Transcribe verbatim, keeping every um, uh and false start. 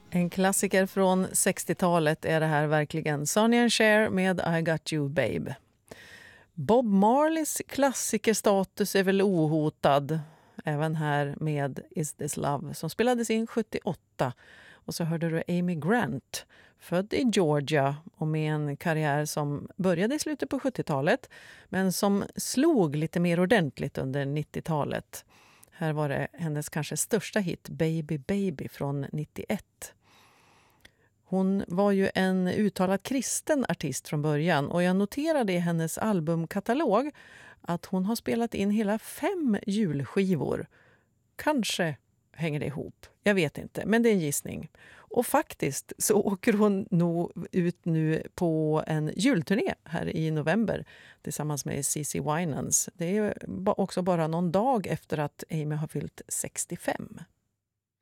En klassiker från sextiotalet är det här verkligen. Sonny and Cher med I Got You Babe. Bob Marleys klassikerstatus är väl ohotad. Även här med Is This Love som spelades in sjuttioåtta. Och så hörde du Amy Grant, född i Georgia och med en karriär som började i slutet på sjuttiotalet men som slog lite mer ordentligt under nittiotalet. Här var det hennes kanske största hit, Baby Baby från nittioett. Hon var ju en uttalad kristen artist från början och jag noterade i hennes albumkatalog att hon har spelat in hela fem julskivor. Kanske hänger det ihop, jag vet inte, men det är en gissning. Och faktiskt så åker hon nog ut nu på en julturné här i november tillsammans med C C Winans. Det är också bara någon dag efter att Amy har fyllt sextiofem.